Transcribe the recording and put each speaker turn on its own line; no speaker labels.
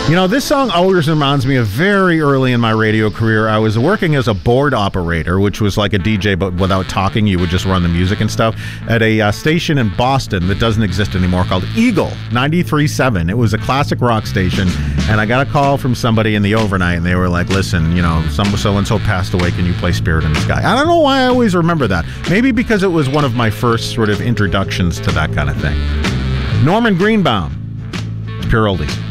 You know, this song always reminds me of very early in my radio career. I was working as a board operator, which was like a DJ, but without talking. You would just run the music and stuff, at a station in Boston that doesn't exist anymore called Eagle 93.7. It was a classic rock station, and I got a call from somebody in the overnight, and they were like, listen, you know, so-and-so passed away. Can you play Spirit in the Sky? I don't know why I always remember that. Maybe because it was one of my first sort of introductions to that kind of thing. Norman Greenbaum. Pure oldies.